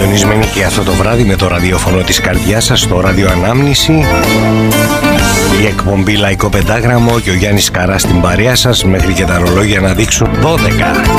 συντονισμένοι και αυτό το βράδυ με το ραδιόφωνο της καρδιάς σας στο ράδιο Ανάμνηση. Η εκπομπή Λαϊκό Πεντάγραμμο και ο Γιάννης Καράς στην παρέα σας μέχρι και τα ρολόγια να δείξουν 12.